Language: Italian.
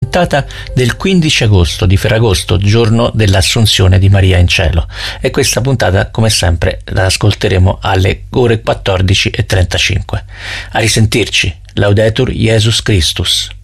puntata del 15 agosto di Ferragosto, giorno dell'Assunzione di Maria in cielo, e questa puntata come sempre la ascolteremo alle ore 14:35. A risentirci. Laudetur Jesus Christus.